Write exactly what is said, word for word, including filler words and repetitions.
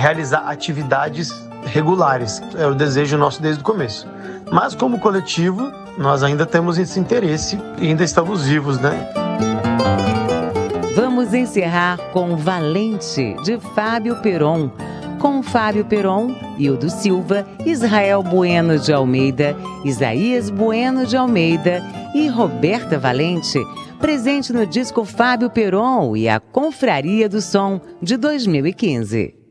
realizar atividades regulares. É o desejo nosso desde o começo. Mas como coletivo, nós ainda temos esse interesse e ainda estamos vivos, né? Vamos encerrar com Valente, de Fábio Peron. Com Fábio Peron, Hildo Silva, Israel Bueno de Almeida, Isaías Bueno de Almeida e Roberta Valente, presente no disco Fábio Peron e a Confraria do Som, de dois mil e quinze.